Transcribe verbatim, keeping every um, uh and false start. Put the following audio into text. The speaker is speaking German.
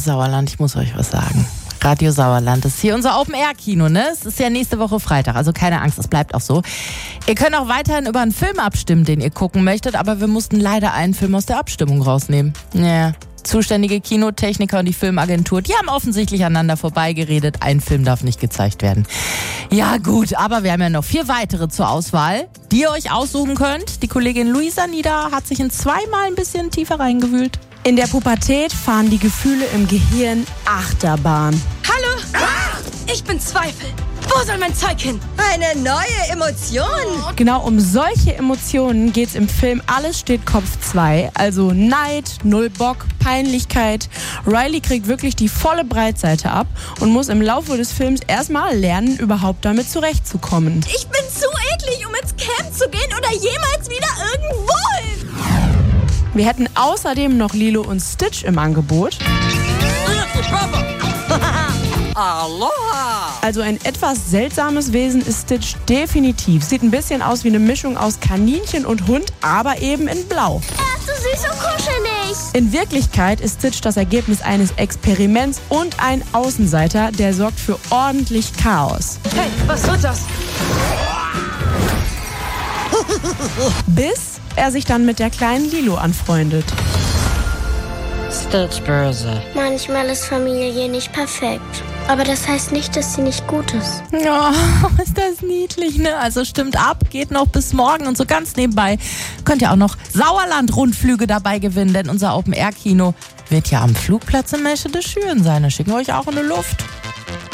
Sauerland, ich muss euch was sagen. Radio Sauerland, das ist hier unser Open-Air-Kino, ne? Es ist ja nächste Woche Freitag, also keine Angst, es bleibt auch so. Ihr könnt auch weiterhin über einen Film abstimmen, den ihr gucken möchtet, aber wir mussten leider einen Film aus der Abstimmung rausnehmen. Ja. Zuständige Kinotechniker und die Filmagentur, die haben offensichtlich aneinander vorbeigeredet. Ein Film darf nicht gezeigt werden. Ja gut, aber wir haben ja noch vier weitere zur Auswahl, die ihr euch aussuchen könnt. Die Kollegin Luisa Nieder hat sich in zweimal ein bisschen tiefer reingewühlt. In der Pubertät fahren die Gefühle im Gehirn Achterbahn. Hallo? Ah! Ich bin Zweifel. Wo soll mein Zeug hin? Eine neue Emotion. Genau um solche Emotionen geht's im Film Alles steht Kopf zwei. Also Neid, Null Bock, Peinlichkeit. Riley kriegt wirklich die volle Breitseite ab und muss im Laufe des Films erstmal lernen, überhaupt damit zurechtzukommen. Ich bin zu eklig, um ins Camp zu gehen oder jemals wieder irgendwo hin. Wir hätten außerdem noch Lilo und Stitch im Angebot. Aloha! Also ein etwas seltsames Wesen ist Stitch definitiv. Sieht ein bisschen aus wie eine Mischung aus Kaninchen und Hund, aber eben in Blau. Er ist so süß und kuschelig. In Wirklichkeit ist Stitch das Ergebnis eines Experiments und ein Außenseiter, der sorgt für ordentlich Chaos. Hey, was wird das? Bis er sich dann mit der kleinen Lilo anfreundet. Stitch böse. Manchmal ist Familie nicht perfekt. Aber das heißt nicht, dass sie nicht gut ist. Ja, ist das niedlich, ne? Also stimmt ab, geht noch bis morgen und so ganz nebenbei könnt ihr auch noch Sauerland-Rundflüge dabei gewinnen, denn unser Open-Air-Kino wird ja am Flugplatz in Meschede-Schüren sein. Da schicken wir euch auch in die Luft.